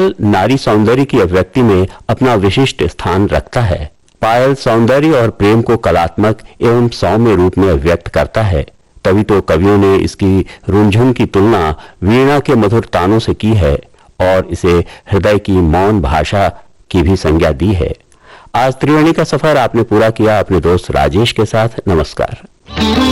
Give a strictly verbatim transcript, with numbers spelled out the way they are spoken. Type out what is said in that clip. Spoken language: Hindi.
पायल नारी सौंदर्य की अभिव्यक्ति में अपना विशिष्ट स्थान रखता है। पायल सौंदर्य और प्रेम को कलात्मक एवं सौम्य रूप में व्यक्त करता है। तभी तो कवियों ने इसकी रुंझुन की तुलना वीणा के मधुर तानों से की है और इसे हृदय की मौन भाषा की भी संज्ञा दी है। आज त्रिवेणी का सफर आपने पूरा किया अपने दोस्त राजेश के साथ। नमस्कार।